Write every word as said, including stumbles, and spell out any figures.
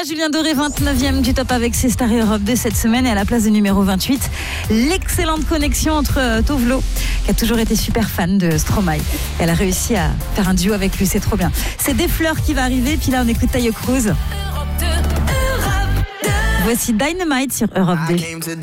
Julien Doré, vingt-neuvième du top avec ses Stars Europe de cette semaine. Et à la place de numéro vingt-huit, l'excellente connexion entre Tovlo, qui a toujours été super fan de Stromae. Elle a réussi à faire un duo avec lui, c'est trop bien. C'est Des Fleurs qui va arriver, puis là on écoute Taio Cruz. Voici Dynamite sur Europe deux.